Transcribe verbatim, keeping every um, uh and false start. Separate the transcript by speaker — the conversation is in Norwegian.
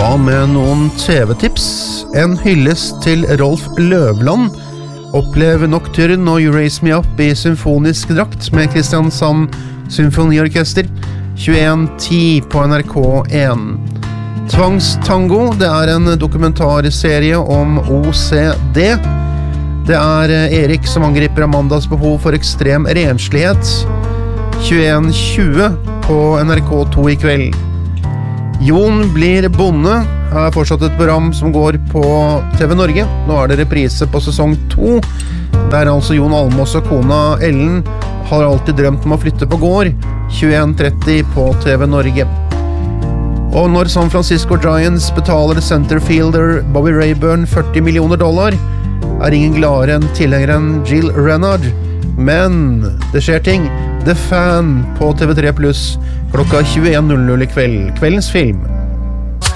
Speaker 1: Hva med noen T V-tips? En hyllest til Rolf Løvland. Opplev Nocturne og You Raise Me Up i symfonisk drakt med Kristiansand Symfoniorkester. tjueen ti på N R K én. Tvangstango, det er en dokumentarserie om O C D. Det er Erik som angriper Amandas behov for ekstrem renslighet. tjueen tjue på N R K to i kveld. Jon blir bonde er fortsatt et program som går på T V Norge. Nå er det reprise på sesong to, der altså Jon Almås og kona Ellen har alltid drømt om å flytte på gård. tjueen tretti på T V Norge. Og når San Francisco Giants betaler centerfielder Bobby Rayburn førti millioner dollar, er ingen gladere enn tilhengeren Jill Renard. Men det skjer ting. The Fan på T V tre pluss klokka tjueen null null i kveld. Kveldens film.